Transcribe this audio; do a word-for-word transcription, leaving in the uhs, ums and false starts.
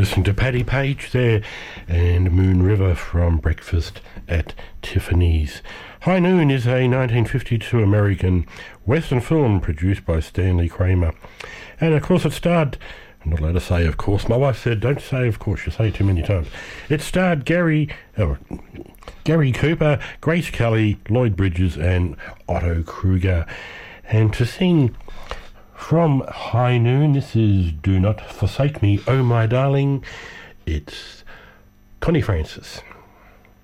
listening to Paddy Page there and Moon River from Breakfast at Tiffany's. High Noon is a nineteen fifty-two American Western film produced by Stanley Kramer. And of course it starred, I'm not allowed to say of course, my wife said don't say of course, you say it too many times. It starred Gary, oh, Gary Cooper, Grace Kelly, Lloyd Bridges and Otto Kruger. And to sing from High Noon, this is Do Not Forsake Me, Oh My Darling. It's Connie Francis.